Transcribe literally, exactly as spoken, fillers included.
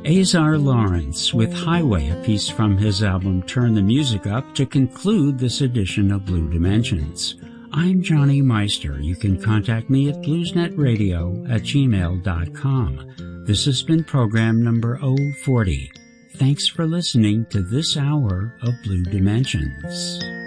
Azar Lawrence with Highway, a piece from his album Turn the Music Up, to conclude this edition of Blue Dimensions. I'm Johnny Meister. You can contact me at bluesnetradio at gmail dot com. This has been program number oh forty. Thanks for listening to this hour of Blue Dimensions.